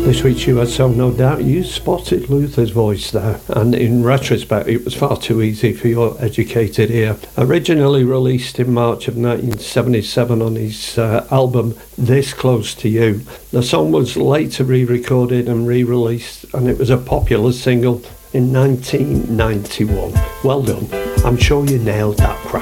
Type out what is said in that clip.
This week's USO, no doubt, you spotted Luther's voice there, and in retrospect, it was far too easy for your educated ear. Originally released in March of 1977 on his album This Close to You, the song was later re-recorded and re-released, and it was a popular single in 1991. Well done. I'm sure you nailed that crack.